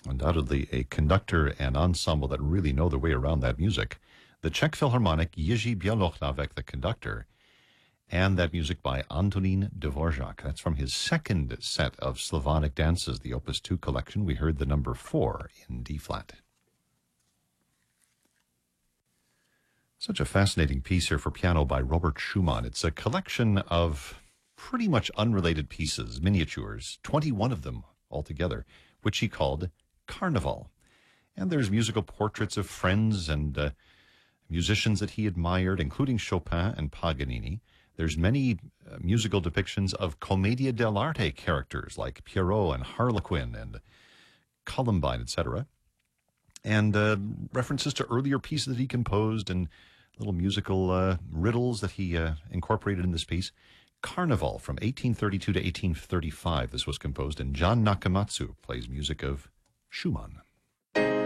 Undoubtedly a conductor and ensemble that really know their way around that music. The Czech Philharmonic, Jiří Bělohlávek, the conductor, and that music by Antonín Dvořák. That's from his second set of Slavonic dances, the Opus 2 collection. We heard the number 4 in D-flat. Such a fascinating piece here for piano by Robert Schumann. It's a collection of pretty much unrelated pieces, miniatures, 21 of them altogether, which he called Carnival. And there's musical portraits of friends and musicians that he admired, including Chopin and Paganini. There's many musical depictions of Commedia dell'arte characters like Pierrot and Harlequin and Columbine, etc. And references to earlier pieces that he composed and little musical riddles that he incorporated in this piece. Carnival from 1832 to 1835. This was composed, and John Nakamatsu plays music of Schumann.